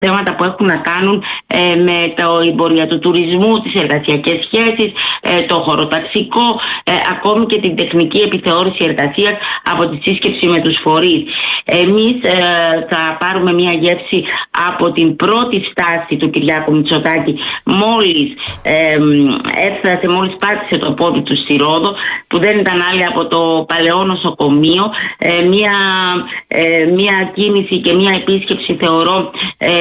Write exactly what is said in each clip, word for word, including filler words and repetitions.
θέματα που έχουν να κάνουν ε, με το εμπορία του τουρισμού, τις εργασιακές σχέσεις, ε, το χωροταξικό, ε, ακόμη και την τεχνική επιθεώρηση εργασίας από τη σύσκεψη με τους φορείς. Εμείς ε, θα πάρουμε μια γεύση από την πρώτη στάση του Κυριάκου Μητσοτάκη μόλις ε, έφτασε, μόλις πάτησε το πόδι του στη Ρόδο, που δεν ήταν άλλη από το παλαιό νοσοκομείο, ε, μια, ε, μια κίνηση και μια επίσκεψη θεωρώ ε,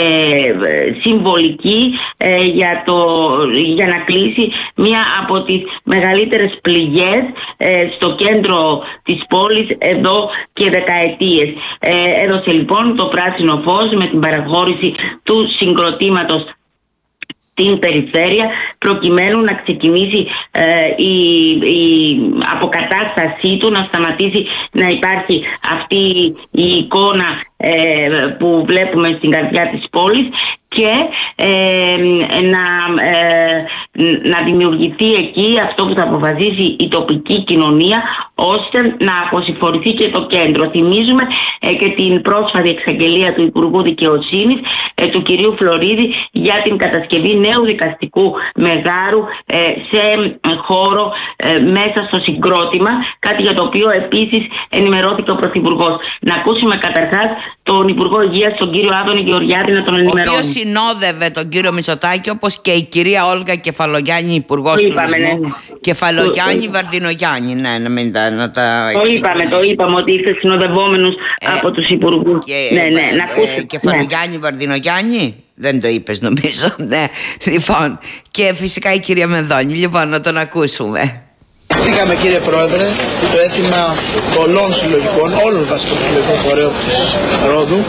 συμβολική ε, για, το, για να κλείσει μια από τις μεγαλύτερες πληγές ε, στο κέντρο της πόλης εδώ και δεκαετίες. Ε, έδωσε λοιπόν το πράσινο φως με την παραχώρηση του συγκροτήματος στην περιφέρεια, προκειμένου να ξεκινήσει ε, η, η αποκατάστασή του, να σταματήσει να υπάρχει αυτή η εικόνα ε, που βλέπουμε στην καρδιά της πόλης και ε, να, ε, να δημιουργηθεί εκεί αυτό που θα αποφασίσει η τοπική κοινωνία, ώστε να αποσυμφορηθεί και το κέντρο. Θυμίζουμε ε, και την πρόσφατη εξαγγελία του Υπουργού Δικαιοσύνης, ε, του κυρίου Φλωρίδη, για την κατασκευή νέου δικαστικού μεγάρου ε, σε χώρο ε, μέσα στο συγκρότημα, κάτι για το οποίο επίσης ενημερώθηκε ο Πρωθυπουργός. Να ακούσουμε καταρχάς τον Υπουργό Υγείας, τον κύριο Άδωνη Γεωργιάδη, να τον ενημερώνει. Ο οποίος συνόδευε τον κύριο Μητσοτάκη, όπως και η κυρία Όλγα Κεφαλογιάννη, Υπουργός Τουρισμού. Ναι, ναι. Κεφαλογιάννη, το... Βαρδινογιάννη. Ναι, να μην τα, να τα το είπαμε, το είπαμε ότι ήρθε συνοδευόμενος ε, από τους υπουργούς. Και, ναι, ναι, ε, να ακούσουμε. Ε, Κεφαλογιάννη, ναι. Βαρδινογιάννη. Δεν το είπες νομίζω. Ναι. Λοιπόν, και φυσικά η κυρία Μενδώνη. Λοιπόν, να τον ακούσουμε. Δεχτήκαμε, κύριε Πρόεδρε, το αίτημα πολλών συλλογικών, όλων βασικών συλλογικών φορέων της Ρόδου,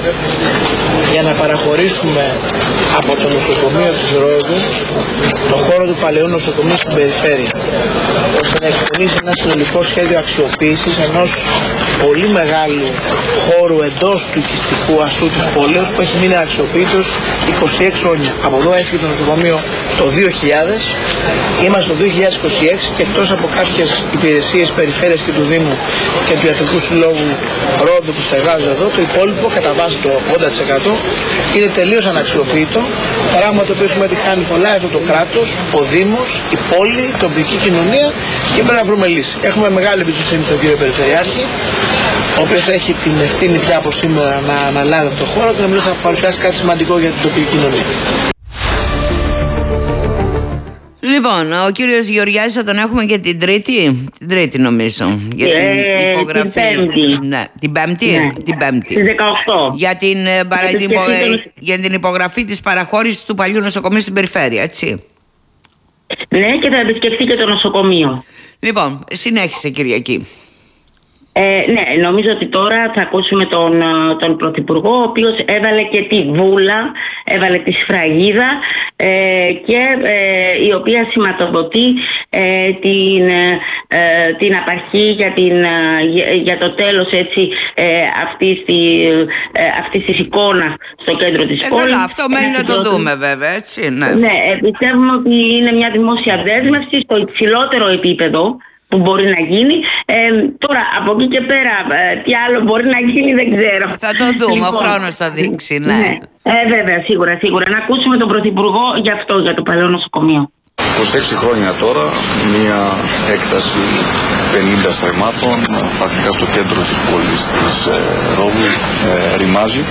για να παραχωρήσουμε από το νοσοκομείο της Ρόδου το χώρο του παλαιού νοσοκομείου στην περιφέρεια, ώστε να εκπονήσει ένα συνολικό σχέδιο αξιοποίησης ενός πολύ μεγάλου χώρου εντός του οικιστικού αστού της πόλεως, που έχει μείνει αξιοποιητός είκοσι έξι χρόνια. Από εδώ έφυγε το νοσοκομείο το δύο χιλιάδες, είμαστε το δύο χιλιάδες είκοσι έξι και εκτός από κάποιες υπηρεσίες περιφέρειας και του Δήμου και του Ιατρικού Συλλόγου Ρόδου που στεγάζονται εδώ, το υπόλοιπο κατά βάση το ογδόντα τοις εκατό είναι τελείως αναξιοποιητό, πράγμα το οποίο σημαίνει ότι χάνει πολλά εδώ το κράτος, ο Δήμος, η πόλη, η τοπική κοινωνία, και πρέπει να βρούμε λύση. Έχουμε μεγάλη εμπιστοσύνη στον κύριο Περιφερειάρχη, ο οποίος έχει την ευθύνη πια από σήμερα να αναλάβει αυτό το χώρο και νομίζω θα παρουσιάσει κάτι σημαντικό για την τοπική κοινωνία. Λοιπόν, ο κύριος Γεωργιάδης θα τον έχουμε και την Τρίτη, την Τρίτη νομίζω, για την ε, υπογραφή. Την Πέμπτη. Ναι, την Πέμπτη, ναι. την Πέμπτη. Στις δεκαοκτώ. Για την, παρα... την υπο... για την υπογραφή της παραχώρησης του παλιού νοσοκομείου στην περιφέρεια, έτσι. Ναι, και θα επισκεφτεί και το νοσοκομείο. Λοιπόν, συνέχισε Κυριακή. Ε, ναι, νομίζω ότι τώρα θα ακούσουμε τον, τον Πρωθυπουργό, ο οποίος έβαλε και τη βούλα, έβαλε τη σφραγίδα ε, και ε, η οποία σηματοδοτεί ε, την, ε, την απαρχή για, την, για, για το τέλος έτσι, ε, αυτής, τη, ε, αυτής της εικόνας στο κέντρο της ε, πόλης. Καλά, αυτό μένει να το δούμε βέβαια, έτσι. Ναι, ναι, πιστεύουμε ότι είναι μια δημόσια δέσμευση στο υψηλότερο επίπεδο που μπορεί να γίνει. Ε, τώρα από εκεί και πέρα ε, τι άλλο μπορεί να γίνει δεν ξέρω. Θα το δούμε, λοιπόν, ο χρόνος θα δείξει, ναι. ναι. Ε, βέβαια, σίγουρα, σίγουρα. Να ακούσουμε τον Πρωθυπουργό για αυτό, για το παλαιό νοσοκομείο. είκοσι έξι χρόνια τώρα, μια έκταση πενήντα στρεμμάτων, πρακτικά στο κέντρο της πόλης της ε, Ρόδου, ε, ρημάζει.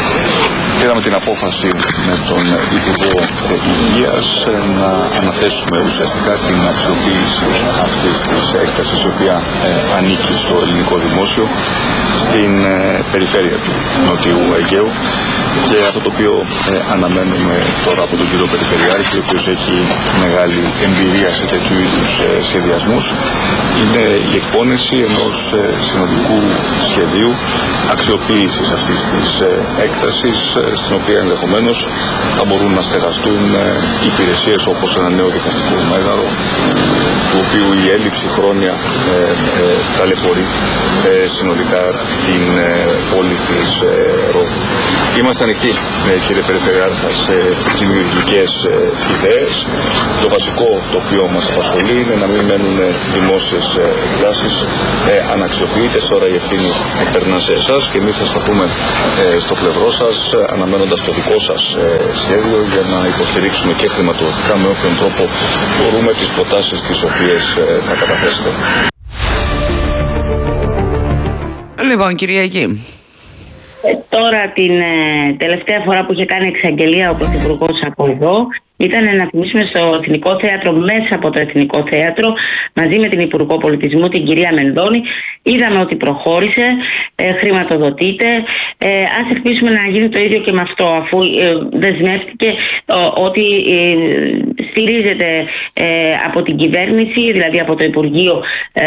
Πήραμε την απόφαση με τον Υπουργό Υγείας να αναθέσουμε ουσιαστικά την αξιοποίηση αυτής της έκτασης, η οποία ε, ανήκει στο ελληνικό δημόσιο, στην ε, περιφέρεια του Νοτιού Αιγαίου, και αυτό το οποίο ε, αναμένουμε τώρα από τον κύριο Περιφερειάρχη, ο οποίος έχει μεγάλη εμπειρία σε τέτοιου είδους ε, σχεδιασμούς, είναι η εκπόνηση ενός ε, συνολικού σχεδίου αξιοποίησης αυτής της ε, έκτασης, ε, στην οποία ενδεχομένως θα μπορούν να στεγαστούν ε, υπηρεσίες όπως ένα νέο δικαστικό μέγαρο, του οποίου η έλλειψη χρόνια ε, ε, ταλαιπωρεί ε, συνολικά την ε, πόλη της ε, Ρόδου. Είμαστε ανοιχτοί, ε, κύριε Περιφερειάρχα, σε δημιουργικές ε, ιδέες. Το βασικό το οποίο μας απασχολεί είναι να μην μένουν δημόσιες ε, εκδάσεις ε, αναξιοποιητές. Τώρα η ευθύνη περνά σε εσάς και εμείς θα σταθούμε ε, στο πλευρό σας, αναμένοντας το δικό σας ε, σχέδιο για να υποστηρίξουμε και χρηματοδοτικά με όποιον τρόπο μπορούμε τις προτάσεις τις οποίες ε, θα καταθέσετε. Λοιπόν, Κυριακή. Ε, τώρα την ε, τελευταία φορά που είχε κάνει εξαγγελία ο Πρωθυπουργός από εδώ ήταν να θυμίσουμε στο Εθνικό Θέατρο, μέσα από το Εθνικό Θέατρο, μαζί με την Υπουργό Πολιτισμού, την κυρία Μενδώνη. Είδαμε ότι προχώρησε, ε, χρηματοδοτείται. Ε, ας ελπίσουμε να γίνει το ίδιο και με αυτό, αφού ε, δεσμεύτηκε ε, ότι ε, στηρίζεται ε, από την κυβέρνηση, δηλαδή από το Υπουργείο, ε,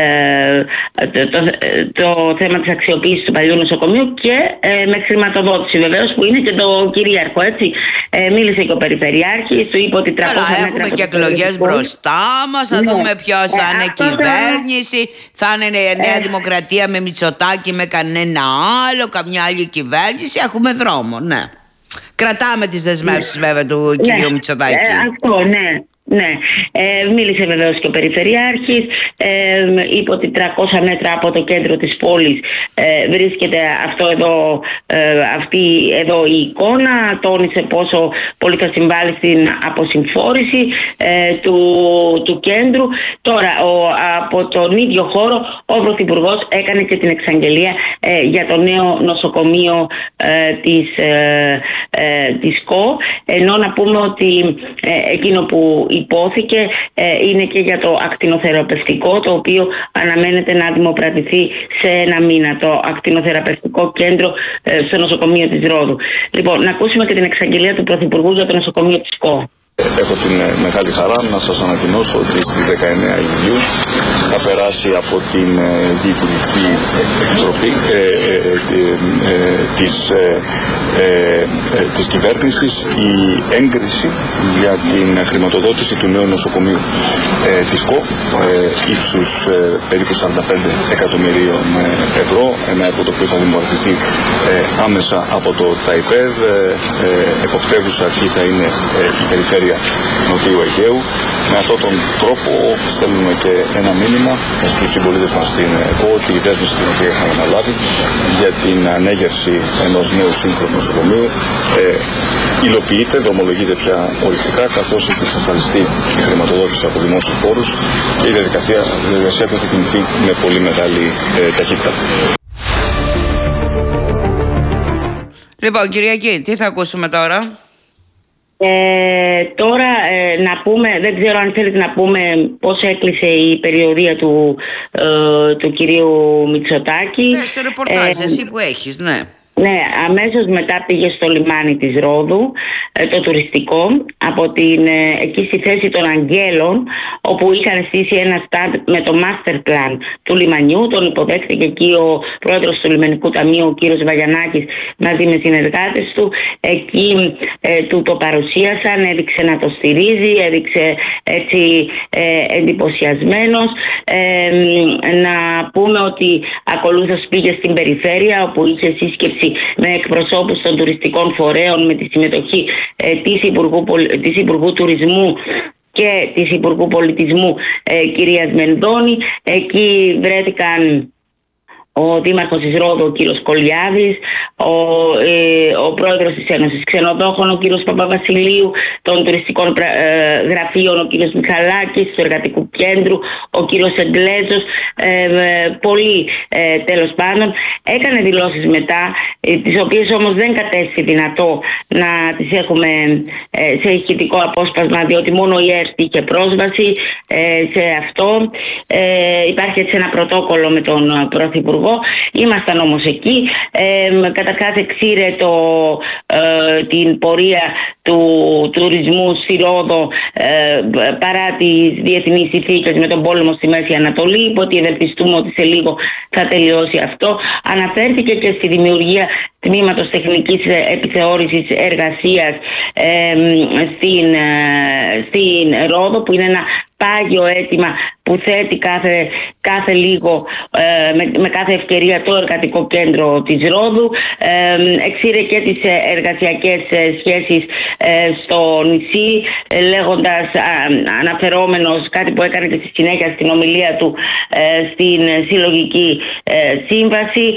το, το, το θέμα της αξιοποίησης του παλιού νοσοκομείου και ε, με χρηματοδότηση βεβαίως, που είναι και το κυρίαρχο, έτσι. Ε, μίλησε και ο Περιφερειάρχης, του είπε ότι τριακόσια Καλά, έχουμε και εκλογές μπροστά μας, θα ναι. δούμε ποιος θα ε, είναι κυβέρνηση, θα είναι η Νέα ε, Δημοκρατία με Μητσοτάκη, με κανένα άλλο, καμιά άλλη κυβέρνηση, έχουμε δρόμο, ναι. Κρατάμε τις δεσμεύσεις ναι. βέβαια του ναι. κυρίου Μητσοτάκη. Ε, αυτό, ναι. Ναι, ε, μίλησε βεβαίως και ο Περιφερειάρχης, ε, είπε ότι τριακόσια μέτρα από το κέντρο της πόλης ε, βρίσκεται αυτό εδώ, ε, αυτή εδώ η εικόνα. Τόνισε πόσο πολύ θα συμβάλλει στην αποσυμφόρηση ε, του, του κέντρου. Τώρα ο, από τον ίδιο χώρο ο Πρωθυπουργός έκανε και την εξαγγελία ε, για το νέο νοσοκομείο ε, της, ε, ε, της ΚΟ, ενώ να πούμε ότι ε, εκείνο που υπόθηκε ε, είναι και για το ακτινοθεραπευτικό, το οποίο αναμένεται να δημοπρατηθεί σε ένα μήνα, το ακτινοθεραπευτικό κέντρο ε, στο νοσοκομείο της Ρόδου. Λοιπόν, να ακούσουμε και την εξαγγελία του Πρωθυπουργού για το νοσοκομείο της ΚΟ. Έχω την μεγάλη χαρά να σας ανακοινώσω ότι στις δεκαεννέα Ιουλίου θα περάσει από την Διοικητική Επιτροπή ε, ε, ε, της, ε, ε, της κυβέρνησης η έγκριση για την χρηματοδότηση του νέου νοσοκομείου ε, της ΚΟ ε, ύψους ε, περίπου σαράντα πέντε εκατομμυρίων ευρώ, ένα έργο το οποίο θα δημιουργηθεί ε, άμεσα από το ΤΑΙΠΕΔ. Ε, ε, εποπτεύουσα αρχή θα είναι ε, η περιφέρεια Νοτιού Αιγαίου. Με αυτόν τον τρόπο στέλνουμε και ένα μήνυμα στους συμπολίτες μας στην ΚΟ ότι η δέσμευση την οποία είχαμε αναλάβει για την ανέγερση ενός νέου σύγχρονου νοσοκομείου ε, υλοποιείται, δρομολογείται πια οριστικά, καθώς έχει εξασφαλιστεί η χρηματοδότηση από δημόσιους πόρους και η διαδικασία, η διαδικασία που έχει κινηθεί με πολύ μεγάλη ε, ταχύτητα. Λοιπόν, Κυριακή, τι θα ακούσουμε τώρα? Ε, τώρα ε, να πούμε, δεν ξέρω αν θέλετε να πούμε πώς έκλεισε η περιοδία του, ε, του κυρίου Μητσοτάκη. Ναι, στο ρεπορτάζ, ε, εσύ που έχεις, ναι. Ναι, αμέσως μετά πήγε στο λιμάνι της Ρόδου, το τουριστικό, από την, εκεί στη θέση των Αγγέλων, όπου είχαν στήσει ένα στάντ με το master plan του λιμανιού. Τον υποδέχτηκε εκεί ο πρόεδρος του Λιμενικού Ταμείου, ο κύριος Βαγιανάκης, μαζί με συνεργάτες του. Εκεί ε, του το παρουσίασαν, έδειξε να το στηρίζει, έδειξε έτσι ε, εντυπωσιασμένος. Ε, να πούμε ότι ακολούθως πήγε στην περιφέρεια, όπου είχε σύσκεψη με εκπροσώπους των τουριστικών φορέων, με τη συμμετοχή ε, της, Υπουργού, της Υπουργού Τουρισμού και της Υπουργού Πολιτισμού ε, κυρίας Μενδώνη. Εκεί βρέθηκαν ο Δήμαρχος της Ρόδου, ο κύριος Κολιάδης, ο, ε, ο πρόεδρος της Ένωσης Ξενοδόχων, ο κύριος Παπαβασιλείου, των τουριστικών ε, γραφείων, ο κύριος Μιχαλάκης, του Εργατικού Κέντρου, ο κύριος Εγκλέζος, ε, ε, πολλοί ε, τέλος πάντων. Έκανε δηλώσεις μετά, ε, τις οποίες όμως δεν κατέστη δυνατό να τις έχουμε ε, σε ηχητικό απόσπασμα, διότι μόνο η ΕΡΤ είχε πρόσβαση ε, σε αυτό. Ε, υπάρχει έτσι ένα πρωτόκολλο με τον Πρωθυπουργό. Ήμασταν όμως εκεί. Ε, καταρχάς εξήρε το, ε, την πορεία του τουρισμού στη Ρόδο ε, παρά τις διεθνείς συνθήκες με τον πόλεμο στη Μέση Ανατολή. Είπε ότι ευελπιστούμε ότι σε λίγο θα τελειώσει αυτό. Αναφέρθηκε και στη δημιουργία τμήματος τεχνικής επιθεώρησης εργασίας ε, στην, ε, στην Ρόδο, που είναι ένα πάγιο αίτημα που θέτει κάθε, κάθε λίγο ε, με, με κάθε ευκαιρία το εργατικό κέντρο της Ρόδου. Ε, εξήρε και τις εργασιακές σχέσεις ε, στο νησί, ε, λέγοντας, α, αναφερόμενος κάτι που έκανε και στη συνέχεια στην ομιλία του ε, στην συλλογική ε, σύμβαση.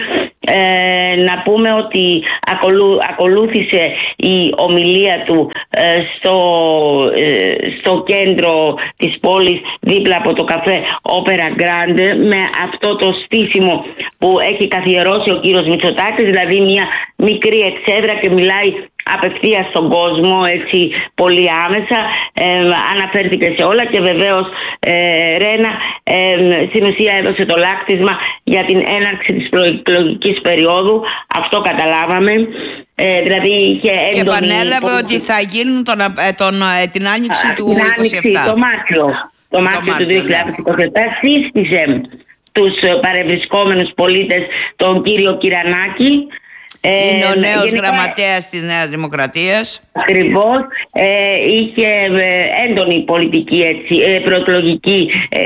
Ε, να πούμε ότι ακολού, ακολούθησε η ομιλία του ε, στο, ε, στο κέντρο της πόλης, δίπλα από το καφέ Opera Grande, με αυτό το στήσιμο που έχει καθιερώσει ο κύριος Μητσοτάκης, δηλαδή μια μικρή εξέδρα και μιλάει απευθείας στον κόσμο, έτσι πολύ άμεσα, ε, αναφέρθηκε σε όλα και βεβαίως ε, Ρένα ε, στην ουσία έδωσε το λάκτισμα για την έναρξη της προεκλογικής περίοδου. Αυτό καταλάβαμε. Ε, δηλαδή είχε έντονη... Και επανέλαβε ότι θα γίνουν τον, τον, την άνοιξη του την είκοσι επτά. Άνοιξη, το Μάρτιο, το Μάρτιο του δύο χιλιάδες είκοσι επτά, ναι. Σύστησε τους παρευρισκόμενους πολίτες τον κύριο Κυρανάκη. Είναι ο νέος γενικά, γραμματέας της Νέας Δημοκρατίας. Ακριβώς. Ε, είχε ε, έντονη πολιτική, έτσι, ε, προεκλογική ε,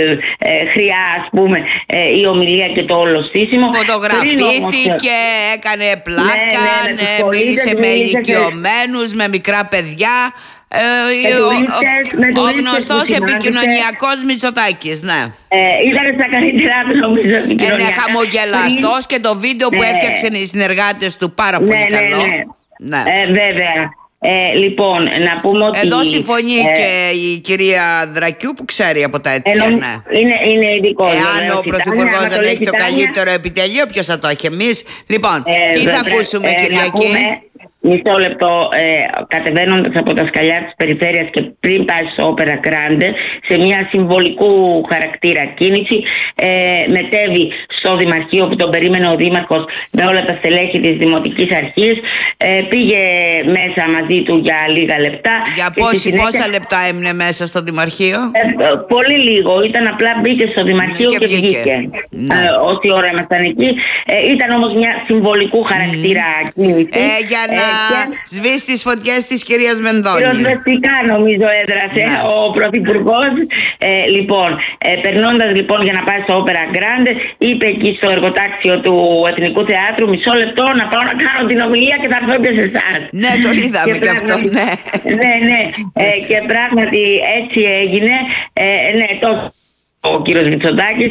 ε, χρειά, ας πούμε, ε, η ομιλία και το όλο στήσιμο. Φωτογραφήθηκε, όμως, έκανε πλάκα, ναι, ναι, ναι, μίλησε με ηλικιωμένους, με μικρά παιδιά. Ε, ο, ο, ο γνωστός επικοινωνιακός Μητσοτάκης, ναι. Ε, ήταν στα καλύτερα του, νομίζω, επικοινωνιακά. Είναι χαμογελαστός και το βίντεο που ναι. έφτιαξαν οι συνεργάτες του πάρα πολύ ναι, καλό. Ναι, ναι. Ναι. Ε, βέβαια. Ε, λοιπόν, να πούμε ότι... Εδώ συμφωνεί ε, και η κυρία Δρακιού που ξέρει από τα αιτία, ε, ναι. Είναι, είναι ειδικό. Εάν ο Πρωθυπουργός δεν έχει το καλύτερο επιτελείο, ποιος θα το έχει, εμείς? Λοιπόν, ε, τι θα ακούσουμε, ε, Κυριακή? Μισό λεπτό, ε, κατεβαίνοντας από τα σκαλιά της περιφέρειας και πριν πάει στο Opera Grande, σε μια συμβολικού χαρακτήρα κίνηση, ε, μετέβη στο Δημαρχείο που τον περίμενε ο Δήμαρχος με όλα τα στελέχη της Δημοτικής Αρχής. Ε, πήγε μέσα μαζί του για λίγα λεπτά. Για πόση, συνέχεια... πόσα λεπτά έμεινε μέσα στο Δημαρχείο? Ε, πολύ λίγο. Ήταν απλά μπήκε στο Δημαρχείο και, και βγήκε. βγήκε. Ναι. Ε, όση ώρα ήμασταν εκεί. Ε, ήταν όμως μια συμβολικού χαρακτήρα mm. κίνηση. Ε, για να ε, και... σβήσει τις φωτιές της κυρίας Μενδώνη. Πυροσβεστικά νομίζω έδρασε ναι. ο Πρωθυπουργός. Ε, λοιπόν, ε, περνώντας λοιπόν για να πάει στο Opera Grande, είπε εκεί στο εργοτάξιο του Εθνικού Θεάτρου, μισό λεπτό να πάω να κάνω την ομιλία και θα έρθω και σε εσάς. Ναι, το είδαμε και, και αυτό, ναι. Ναι, ναι. Ε, και πράγματι έτσι έγινε. Ε, ναι, τόσο ο κύριος Μητσοτάκης.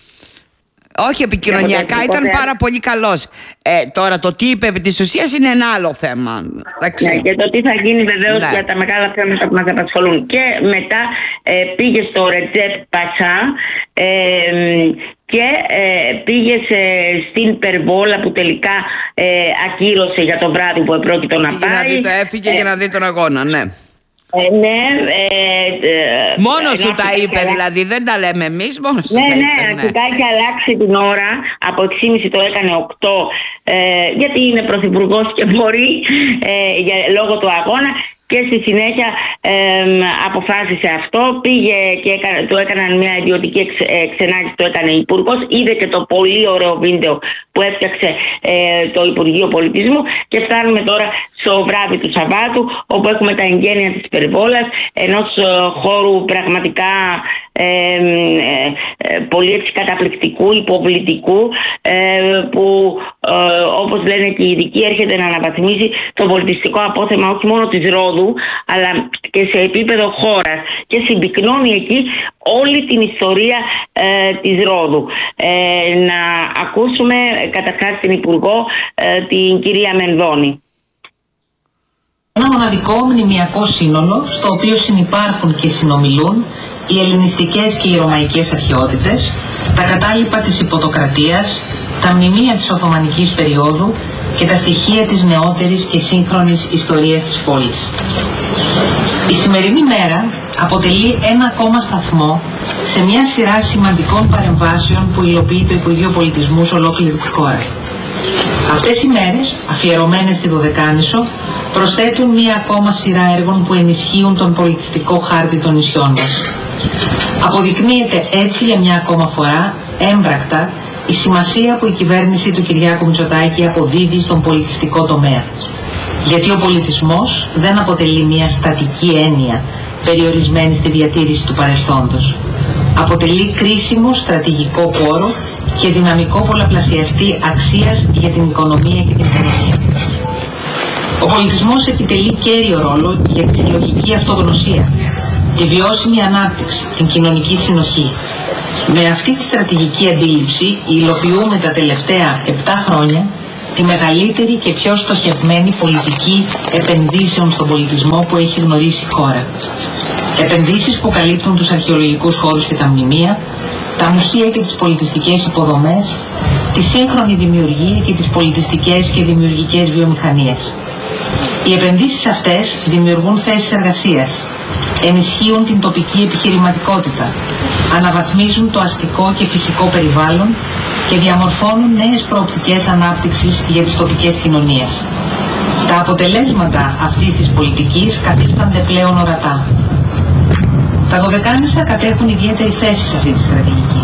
Όχι, επικοινωνιακά ήταν πάρα πολύ καλός. Ε, τώρα το τι είπε επί της ουσίας είναι ένα άλλο θέμα. Ναι, και το τι θα γίνει βεβαίως ναι. για τα μεγάλα θέματα που μας απασχολούν. Και μετά ε, πήγε στο Ρετζέπ Πασά ε, και ε, πήγε σε, στην Περβόλα που τελικά ε, ακύρωσε για το βράδυ που επρόκειτο να πάει. Για να δει το έφυγε ε, για να δει τον αγώνα, ναι. Ε, ναι, ε, ε, μόνος του τα είπε καλά. Δηλαδή, δεν τα λέμε εμείς, μόνος ναι, του τα ναι, είπε. Ναι, αρχικά είχε αλλάξει την ώρα, από έξι και μισή το έκανε οκτώ, ε, γιατί είναι πρωθυπουργός και μπορεί ε, για, λόγω του αγώνα. Και στη συνέχεια ε, αποφάσισε αυτό, πήγε και έκανε, του έκαναν μια ιδιωτική εξ, εξενάγηση, το έκανε υπουργός, είδε και το πολύ ωραίο βίντεο που έφτιαξε ε, το Υπουργείο Πολιτισμού και φτάνουμε τώρα στο βράδυ του Σαββάτου, όπου έχουμε τα εγγένεια της Περβόλας, ενός ε, χώρου πραγματικά ε, ε, πολύ έτσι καταπληκτικού, υποβλητικού, ε, που ε, όπως λένε και οι ειδικοί έρχεται να αναβαθμίσει το πολιτιστικό απόθεμα όχι μόνο της Ρόδου, αλλά και σε επίπεδο χώρας και συμπυκνώνει εκεί όλη την ιστορία ε, της Ρόδου. Ε, να ακούσουμε καταρχάς την Υπουργό, ε, την κυρία Μενδώνη. Ένα μοναδικό μνημιακό σύνολο στο οποίο συνυπάρχουν και συνομιλούν οι ελληνιστικές και οι ρωμαϊκές αρχαιότητες, τα κατάλοιπα της Υποτοκρατίας, τα μνημεία της Οθωμανικής περίοδου και τα στοιχεία της νεότερης και σύγχρονης ιστορίας της πόλης. Η σημερινή μέρα αποτελεί ένα ακόμα σταθμό σε μια σειρά σημαντικών παρεμβάσεων που υλοποιεί το Υπουργείο Πολιτισμού σε ολόκληρη τη χώρα. Αυτές οι μέρες, αφιερωμένες στη Δωδεκάνησο, προσθέτουν μία ακόμα σειρά έργων που ενισχύουν τον πολιτιστικό χάρτη των νησιών μας. Αποδεικνύεται έτσι για μια ακόμα φορά, έμπρακτα, η σημασία που η κυβέρνηση του Κυριάκου Μητσοτάκη αποδίδει στον πολιτιστικό τομέα. Γιατί ο πολιτισμός δεν αποτελεί μια στατική έννοια περιορισμένη στη διατήρηση του παρελθόντος. αποτελεί κρίσιμο στρατηγικό πόρο και δυναμικό πολλαπλασιαστή αξίας για την οικονομία και την κοινωνία. Ο πολιτισμός επιτελεί κέριο ρόλο για τη συλλογική αυτογνωσία, τη βιώσιμη ανάπτυξη, την κοινωνική συνοχή. Με αυτή τη στρατηγική αντίληψη υλοποιούμε τα τελευταία επτά χρόνια τη μεγαλύτερη και πιο στοχευμένη πολιτική επενδύσεων στον πολιτισμό που έχει γνωρίσει η χώρα. Επενδύσεις που καλύπτουν τους αρχαιολογικούς χώρους και τα μνημεία, τα μουσεία και τις πολιτιστικές υποδομές, τη σύγχρονη δημιουργία και τις πολιτιστικές και δημιουργικές βιομηχανίες. Οι επενδύσεις αυτές δημιουργούν θέσεις εργασίας, ενισχύουν την τοπική επιχειρηματικότητα, αναβαθμίζουν το αστικό και φυσικό περιβάλλον και διαμορφώνουν νέες προοπτικές ανάπτυξης για τις τοπικές κοινωνίες. Τα αποτελέσματα αυτής της πολιτικής καθίστανται πλέον ορατά. Τα Δωδεκάνησα κατέχουν ιδιαίτερη θέση σε αυτή τη στρατηγική.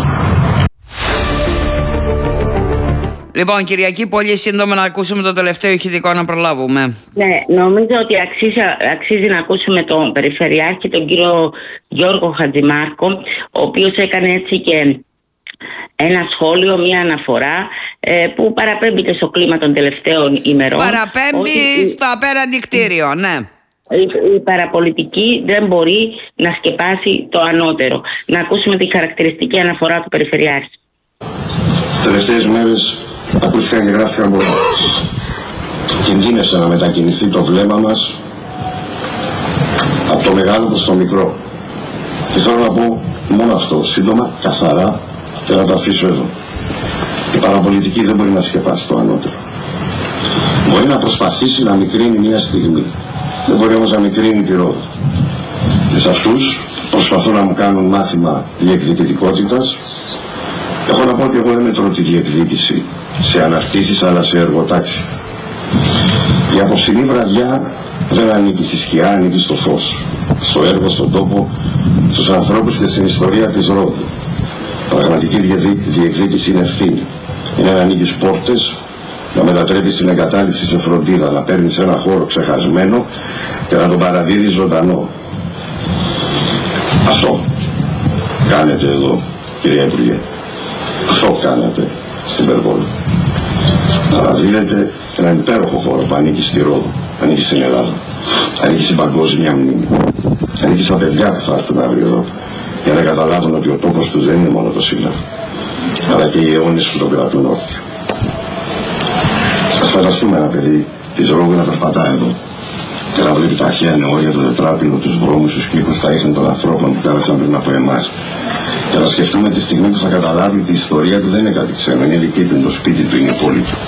Λοιπόν, Κυριακή, πολύ σύντομα να ακούσουμε το τελευταίο ηχητικό να προλάβουμε. Ναι, νομίζω ότι αξίζει, αξίζει να ακούσουμε τον Περιφερειάρχη, τον κύριο Γιώργο Χατζημάρκο, ο οποίος έκανε έτσι και ένα σχόλιο, μια αναφορά ε, που παραπέμπει και στο κλίμα των τελευταίων ημερών. Παραπέμπει ότι στο απέραντι κτίριο, ναι. Η, η παραπολιτική δεν μπορεί να σκεπάσει το ανώτερο. Να ακούσουμε τη χαρακτηριστική αναφορά του Περιφερειάρχη. Τις τελευταίες μέρες ακούστηκαν και γράφτηκαν πολλά. Κινδύνευσε να μετακινηθεί το βλέμμα μας από το μεγάλο προς το μικρό. Και θέλω να πω μόνο αυτό, σύντομα, καθαρά, και να το αφήσω εδώ. Η παραπολιτική δεν μπορεί να σκεπάσει το ανώτερο. Μπορεί να προσπαθήσει να μικρύνει μια στιγμή. Δεν μπορεί όμως να μικρύνει τη Ρόδο. Και σε αυτούς προσπαθούν να μου κάνουν μάθημα διεκδικητικότητας. Έχω να πω ότι εγώ δεν μετρώ τη διεκδίκηση σε αναρτήσεις αλλά σε εργοτάξη. Η απόψινή βραδιά δεν ανήκει στη σκιά, ανήκει στο φως. Στο έργο, στον τόπο, στους ανθρώπους και στην ιστορία της Ρόδου. Πραγματική διεκδίκηση είναι ευθύνη. Είναι να ανοίγεις πόρτες, να μετατρέπεις την εγκατάλειψη σε φροντίδα, να παίρνεις ένα χώρο ξεχασμένο και να τον παραδίδεις ζωντανό. Αυτό κάνετε εδώ, κυρία Υπουργέ. Αυτό κάνατε στην Περβόλη. Παραδίδετε έναν υπέροχο χώρο που ανήκει στη Ρόδο, ανήκει στην Ελλάδα, ανήκει στην παγκόσμια μνήμη, ανήκει στα παιδιά που θα έρθουν αύριο εδώ, για να καταλάβουν ότι ο τόπος τους δεν είναι μόνο το Σύλλαβο, αλλά και οι αιώνες που τον κρατούν όρθιο. Ας φανταστούμε ένα παιδί της Ρόδου να περπατάει εδώ και να βλέπει τα αρχαία νεόρια, το τετράπυλο, τους δρόμους, τους κύκλους, τα ίχνη των ανθρώπων που πέρασαν πριν από εμάς. Και να σκεφτούμε τη στιγμή που θα καταλάβει ότι η ιστορία του δεν είναι κάτι ξένο, είναι δική του, είναι το σπίτι του, είναι η πόλη του.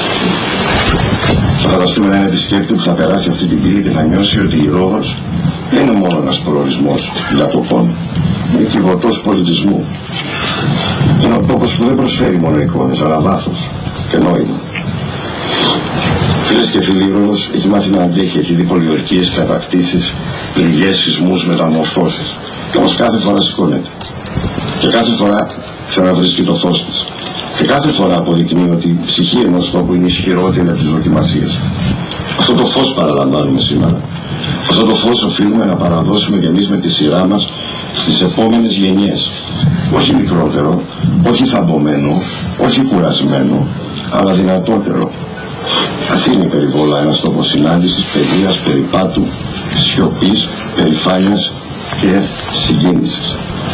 Θα φανταστούμε έναν επισκέπτη που θα περάσει αυτή την πύλη και θα νιώσει ότι η Ρόδος δεν είναι μόνο ένας προορισμός λατοπών, είναι κυβωτός πολιτισμού. Είναι ο τόπος που δεν προσφέρει μόνο εικόνες, αλλά βάθος και νόημα. Φίλες και φίλοι, η Ρόδος έχει μάθει να αντέχει, έχει δει πολιορκίες, κατακτήσεις, πληγές, σεισμούς, μεταμορφώσεις. Και όμως κάθε φορά σηκώνεται. Και κάθε φορά ξαναβρίσκει το φως της. Και κάθε φορά αποδεικνύει ότι η ψυχή ενός τόπου είναι ισχυρότερη από τις δοκιμασίες. Αυτό το φως παραλαμβάνουμε σήμερα. Αυτό το φως οφείλουμε να παραδώσουμε κι εμείς με τη σειρά μας στις επόμενες γενιές. Όχι μικρότερο, όχι θαμπομένο, όχι κουρασμένο, αλλά δυνατότερο. Ας είναι η Περιβόλα ένας τόπος συνάντησης, παιδείας, περιπάτου, σιωπής, περηφάνειας και συγκίνησης.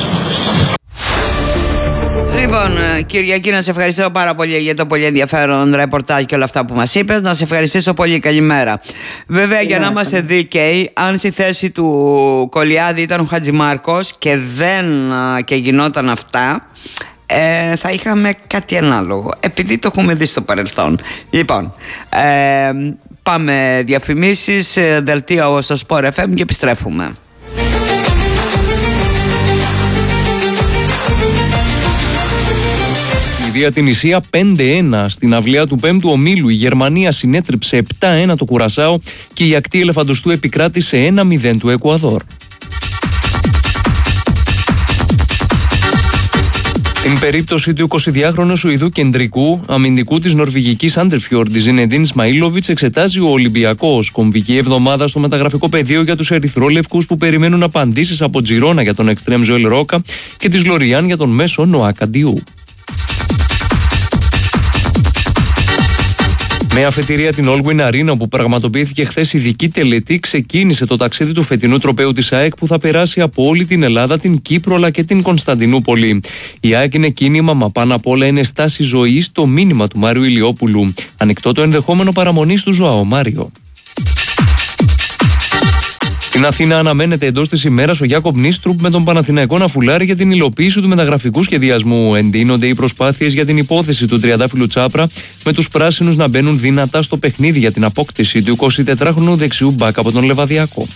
Λοιπόν, Κυριακή, να σε ευχαριστώ πάρα πολύ για το πολύ ενδιαφέρον ρεπορτάζ και όλα αυτά που μας είπες. Να σε ευχαριστήσω πολύ. Καλημέρα. Βέβαια, για να είμαστε δίκαιοι, αν στη θέση του Κολιάδη ήταν ο Χατζημάρκος και δεν και γινόταν αυτά, ε, θα είχαμε κάτι ανάλογο, επειδή το έχουμε δει στο παρελθόν. Λοιπόν, ε, πάμε διαφημίσεις, δελτίο στο Sport εφ εμ και επιστρέφουμε. Διατηνησία πέντε ένα. Στην αυλαία του πέμπτου ομίλου η Γερμανία συνέτριψε επτά ένα το Κουρασάο και η ακτή ελεφαντοστού επικράτησε ένα μηδέν του Εκουαδόρ. Την περίπτωση του εικοσιδυάχρονου Σουηδού κεντρικού αμυντικού της νορβηγικής Άντερφιόρντ Ζινεντίν Ισμαήλοβιτς εξετάζει ο Ολυμπιακός. Κομβική εβδομάδα στο μεταγραφικό πεδίο για τους ερυθρόλευκους που περιμένουν απαντήσεις από Τζιρόνα για τον εξτρέμ Ζωέλ Ρόκα και της Λοριάν για τον μέσο Νοά Καντιού. Με αφετηρία την Όλγουιν Arena, που πραγματοποιήθηκε χθες ειδική τελετή, ξεκίνησε το ταξίδι του φετινού τροπαίου της ΑΕΚ που θα περάσει από όλη την Ελλάδα, την Κύπρο αλλά και την Κωνσταντινούπολη. Η ΑΕΚ είναι κίνημα, μα πάνω απ' όλα είναι στάση ζωής, το μήνυμα του Μάριου Ηλιόπουλου. Ανοιχτό το ενδεχόμενο παραμονής του Ζωάο Μάριο. Στην Αθήνα αναμένεται εντός της ημέρας ο Γιάκοπ Νίστρουπ με τον Παναθηναϊκό να φουλάρει για την υλοποίηση του μεταγραφικού σχεδιασμού. Εντείνονται οι προσπάθειες για την υπόθεση του τριαντάφυλλου Τσάπρα, με τους πράσινους να μπαίνουν δυνατά στο παιχνίδι για την απόκτηση του εικοσιτετράχρονου δεξιού μπακ από τον Λεβαδιακό.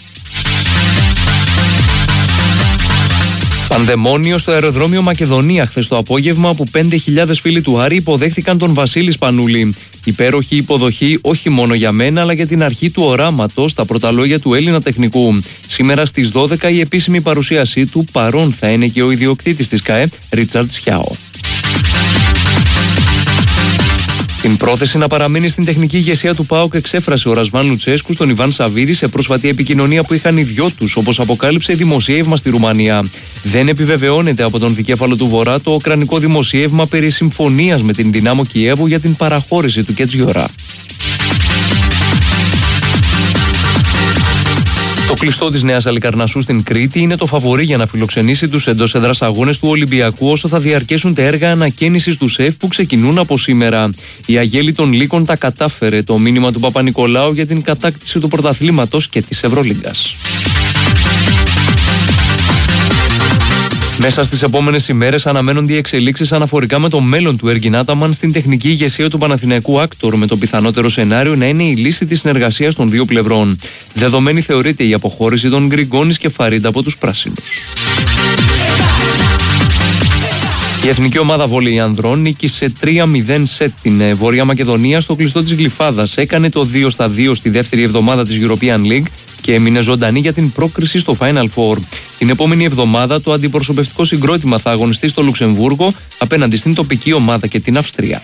Πανδαιμόνιο στο αεροδρόμιο Μακεδονία χθες το απόγευμα, που πέντε χιλιάδες φίλοι του Άρη υποδέχθηκαν τον Βασίλη Σπανούλη. Υπέροχη υποδοχή όχι μόνο για μένα αλλά για την αρχή του οράματος, τα πρώτα λόγια του Έλληνα τεχνικού. Σήμερα στις δώδεκα η επίσημη παρουσίασή του, παρόν θα είναι και ο ιδιοκτήτης της ΚΑΕ, Ρίτσαρντ Σιάο. Την πρόθεση να παραμείνει στην τεχνική ηγεσία του ΠΑΟΚ εξέφρασε ο Ρασβάν Λουτσέσκου στον Ιβάν Σαββίδη σε πρόσφατη επικοινωνία που είχαν οι δυο τους, όπως αποκάλυψε δημοσίευμα στη Ρουμανία. Δεν επιβεβαιώνεται από τον δικέφαλο του Βορρά το ουκρανικό δημοσίευμα περί συμφωνίας με την Δυνάμο Κιέβου για την παραχώρηση του Κετζιορά. Το κλειστό της Νέας Αλικαρνασσού στην Κρήτη είναι το φαβορί για να φιλοξενήσει τους εντός έδρας αγώνες του Ολυμπιακού όσο θα διαρκέσουν τα έργα ανακαίνησης του ΣΕΦ που ξεκινούν από σήμερα. Η Αγέλη των Λύκων τα κατάφερε, το μήνυμα του Παπα-Νικολάου για την κατάκτηση του πρωταθλήματος και της Ευρωλίγκας. Μέσα στις επόμενες ημέρες αναμένονται οι εξελίξεις αναφορικά με το μέλλον του Έργιν Άταμαν στην τεχνική ηγεσία του Παναθηναϊκού Άκτορ, με το πιθανότερο σενάριο να είναι η λύση της συνεργασίας των δύο πλευρών. Δεδομένη θεωρείται η αποχώρηση των Γκριγκόνης και Φαρίντα από τους πράσινους. Η εθνική ομάδα βόλεϊ ανδρών νίκησε τρία μηδέν σε την Βόρεια Μακεδονία στο κλειστό της Γλυφάδας. Έκανε το δύο στα δύο στη δεύτερη εβδομάδα της European League και έμεινε ζωντανή για την πρόκριση στο Final Four. Την επόμενη εβδομάδα το αντιπροσωπευτικό συγκρότημα θα αγωνιστεί στο Λουξεμβούργο απέναντι στην τοπική ομάδα και την Αυστρία.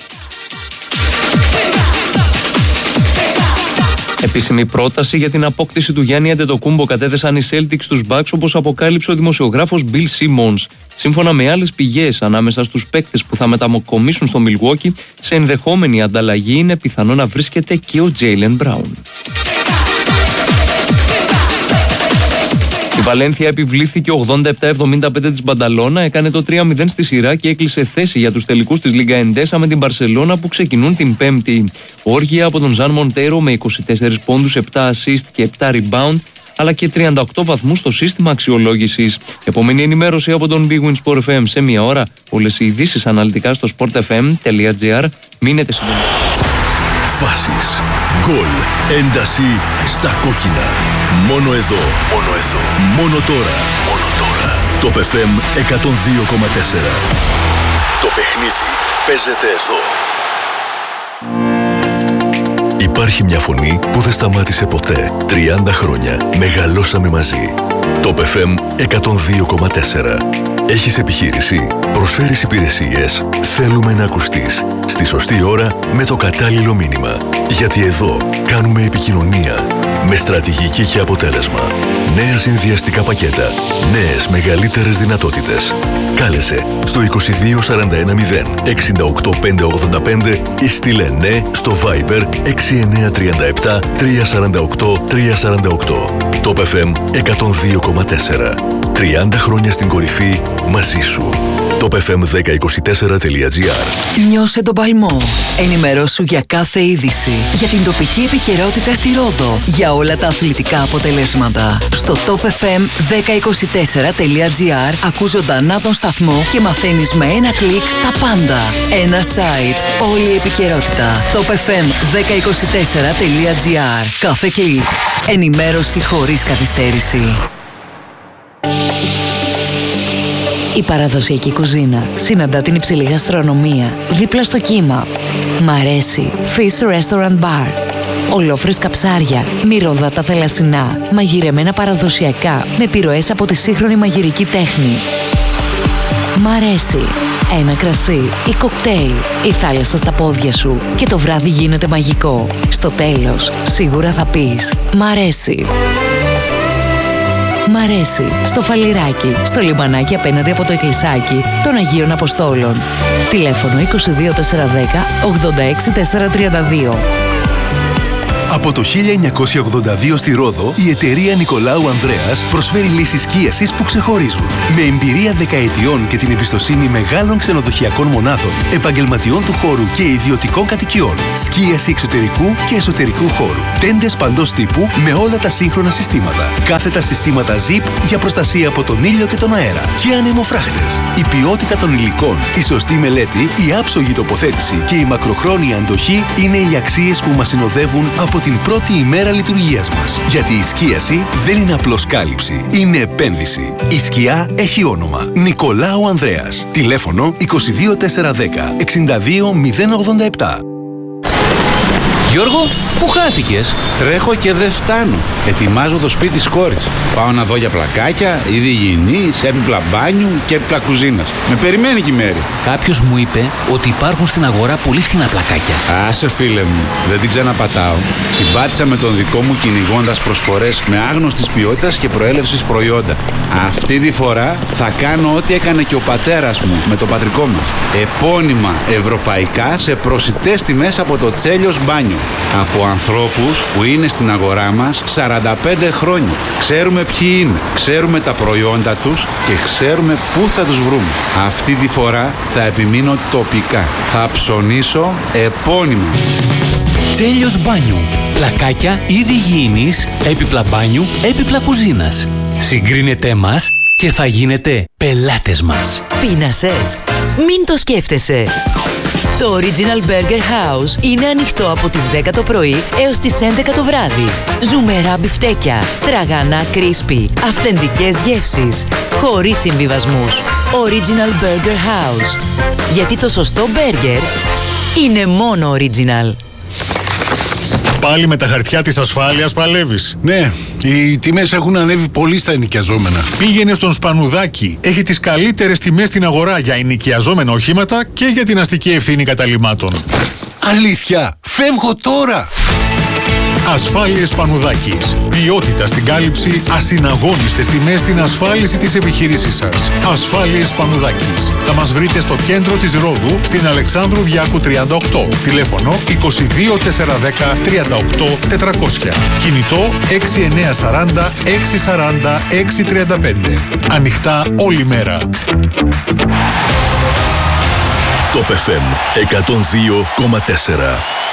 Επίσημη πρόταση για την απόκτηση του Γιάννη Αντετοκούμπο κατέθεσαν οι Celtics στους Bucks, όπως αποκάλυψε ο δημοσιογράφος Bill Simmons. Σύμφωνα με άλλες πηγές, ανάμεσα στους παίκτες που θα μεταμοκομίσουν στο Milwaukee σε ενδεχόμενη ανταλλαγή είναι πιθανό να βρίσκεται και ο Jaylen Brown. Η Βαλένθια επιβλήθηκε ογδόντα επτά εβδομήντα πέντε της Μπανταλώνα, έκανε το τρία μηδέν στη σειρά και έκλεισε θέση για τους τελικούς της Λίγκα Εντέσα με την Μπαρσελώνα που ξεκινούν την Πέμπτη. Όργια από τον Ζαν Μοντέρο με είκοσι τέσσερις πόντους, επτά assist και επτά rebound, αλλά και τριάντα οκτώ βαθμούς στο σύστημα αξιολόγησης. Επόμενη ενημέρωση από τον Big Win Sport εφ εμ σε μία ώρα. Όλες οι ειδήσεις αναλυτικά στο sport f m τελεία g r. Μείνετε συντονισμένοι. Φάσεις, γκολ, ένταση στα κόκκινα. Μόνο εδώ, μόνο εδώ, μόνο τώρα, μόνο τώρα. Το εφ εμ εκατόν δύο κόμμα τέσσερα. Το παιχνίδι παίζεται εδώ. Υπάρχει μια φωνή που δεν σταμάτησε ποτέ. τριάντα χρόνια μεγαλώσαμε μαζί. Το εφ εμ εκατόν δύο κόμμα τέσσερα. Έχεις επιχείρηση, προσφέρεις υπηρεσίες, θέλουμε να ακουστείς. Στη σωστή ώρα με το κατάλληλο μήνυμα. Γιατί εδώ κάνουμε επικοινωνία με στρατηγική και αποτέλεσμα. Νέα συνδυαστικά πακέτα, νέες μεγαλύτερες δυνατότητες. Κάλεσε στο είκοσι δύο σαράντα ένα μηδέν εξήντα οκτώ πεντακόσια ογδόντα πέντε ή στείλε ναι στο Viber έξι εννιά τρία επτά τρία τέσσερα οκτώ τρία τέσσερα οκτώ. Το εφ εμ εκατόν δύο κόμμα τέσσερα. τριάντα χρόνια στην κορυφή μαζί σου. Το εφ εμ δέκα είκοσι τέσσερα τελεία τζι άρ. Νιώσε τον παλμό. Ενημερώσου για κάθε είδηση. Για την τοπική επικαιρότητα στη Ρόδο. Για όλα τα αθλητικά αποτελέσματα. Στο top εφ εμ δέκα είκοσι τέσσερα τελεία τζι άρ ακούς ζωντανά τον σταθμό και μαθαίνεις με ένα κλικ τα πάντα. Ένα site. Όλη η επικαιρότητα. top εφ εμ δέκα είκοσι τέσσερα τελεία τζι άρ. Κάθε κλικ. Ενημέρωση χωρίς καθυστέρηση. Η παραδοσιακή κουζίνα συναντά την υψηλή γαστρονομία δίπλα στο κύμα. Μ' αρέσει Fish Restaurant Bar. Ολόφρεσκα ψάρια, μυρωδάτα θελασσινά, μαγειρεμένα παραδοσιακά με επιρροές από τη σύγχρονη μαγειρική τέχνη. Μ' αρέσει. Ένα κρασί ή κοκτέιλ, η θάλασσα στα πόδια σου και το βράδυ γίνεται μαγικό. Στο τέλος, σίγουρα θα πεις «Μ' αρέσει». Μ' αρέσει. Στο Φαλιράκι, στο λιμανάκι απέναντι από το εκκλησάκι των Αγίων Αποστόλων. Τηλέφωνο είκοσι δύο τετρακόσια δέκα ογδόντα έξι τετρακόσια τριάντα δύο. Από το χίλια εννιακόσια ογδόντα δύο στη Ρόδο, η εταιρεία Νικολάου Ανδρέας προσφέρει λύσεις σκίασης που ξεχωρίζουν. Με εμπειρία δεκαετιών και την εμπιστοσύνη μεγάλων ξενοδοχειακών μονάδων, επαγγελματιών του χώρου και ιδιωτικών κατοικιών. Σκίαση εξωτερικού και εσωτερικού χώρου. Τέντες παντός τύπου με όλα τα σύγχρονα συστήματα. Κάθετα συστήματα ζιπ για προστασία από τον ήλιο και τον αέρα. Και ανεμοφράχτες. Η ποιότητα των υλικών, η σωστή μελέτη, η άψογη τοποθέτηση και η μακροχρόνια αντοχή είναι οι αξίες που μας συνοδεύουν από την πρώτη ημέρα λειτουργίας μας. Γιατί η σκίαση δεν είναι απλώς κάλυψη, είναι επένδυση. Η σκιά έχει όνομα. Νικολάου Ανδρέας. Τηλέφωνο είκοσι δύο τετρακόσια δέκα εξήντα δύο μηδέν ογδόντα επτά. Γιώργο, πού χάθηκες? Τρέχω και δεν φτάνω. Ετοιμάζω το σπίτι της κόρης. Πάω να δω για πλακάκια, είδη υγιεινής, έπιπλα μπάνιου και έπιπλα κουζίνας. Με περιμένει και η Μέρη. Κάποιος μου είπε ότι υπάρχουν στην αγορά πολύ φθηνά πλακάκια. Άσε φίλε μου, δεν την ξαναπατάω. Την πάτησα με τον δικό μου κυνηγώντας προσφορές με άγνωστης ποιότητας και προέλευσης προϊόντα. Αυτή τη φορά θα κάνω ό,τι έκανε και ο πατέρας μου με το πατρικό μας. Επώνυμα ευρωπαϊκά σε προσιτές τιμές από το Τσέλιος Μπάνιο. Από ανθρώπους που είναι στην αγορά μας σαράντα πέντε χρόνια. Ξέρουμε ποιοι είναι, ξέρουμε τα προϊόντα τους και ξέρουμε πού θα τους βρούμε. Αυτή τη φορά θα επιμείνω τοπικά. Θα ψωνίσω επώνυμα. Τσέλιος Μπάνιου. Πλακάκια είδη υγιεινής, έπιπλα μπάνιου, έπιπλα κουζίνας. Συγκρίνετε μας και θα γίνετε πελάτες μας. Πείνασες? Μην το σκέφτεσαι. Το Original Burger House είναι ανοιχτό από τις δέκα το πρωί έως τις έντεκα το βράδυ. Ζουμερά μπιφτέκια, τραγανά crispy, αυθεντικές γεύσεις, χωρίς συμβιβασμούς. Original Burger House. Γιατί το σωστό μπέργκερ είναι μόνο original. Πάλι με τα χαρτιά της ασφάλειας παλεύεις? Ναι, οι τιμές έχουν ανέβει πολύ στα ενοικιαζόμενα. Πήγαινε στον Σπανουδάκη. Έχει τις καλύτερες τιμές στην αγορά για ενοικιαζόμενα οχήματα και για την αστική ευθύνη καταλυμάτων. Αλήθεια, φεύγω τώρα! Ασφάλειες Σπανουδάκης. Ποιότητα στην κάλυψη, ασυναγώνιστες τιμές στην ασφάλιση της επιχείρησής σας. Ασφάλειες Σπανουδάκης. Θα μας βρείτε στο κέντρο της Ρόδου, στην Αλεξάνδρου Διάκου τριάντα οκτώ. Τηλέφωνο είκοσι δύο τετρακόσια δέκα τριάντα οκτώ τετρακόσια. Κινητό έξι εννιά σαράντα έξι σαράντα έξι τριάντα πέντε. Ανοιχτά όλη μέρα. Top εφ εμ εκατόν δύο κόμμα τέσσερα.